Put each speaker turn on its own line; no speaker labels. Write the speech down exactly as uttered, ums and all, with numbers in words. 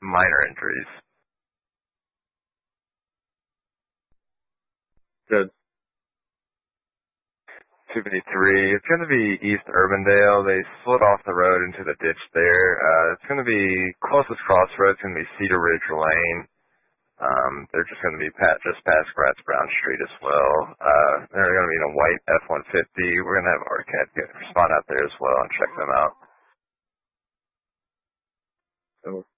minor injuries.
Good.
two fifty-three. It's going to be East Urbandale. They slid off the road into the ditch there. Uh, it's going to be closest crossroads going to be Cedar Ridge Lane. Um, they're just going to be pat, just past Gratz Brown Street as well. Uh, they're going to be in a white F one fifty. We're going to have our cat get respond out there as well and check them out.
So